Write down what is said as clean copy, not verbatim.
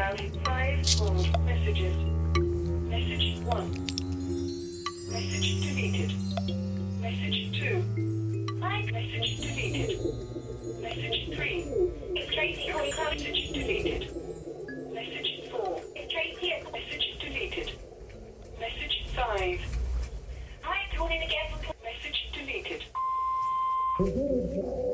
have 5 old messages. Message 1. Message deleted. Message 2. Hi. Message deleted. Message 3. It's Tracy calling. Message deleted. Message 4. It's Tracy. Message deleted. Message 5. Hi, calling again. Message deleted.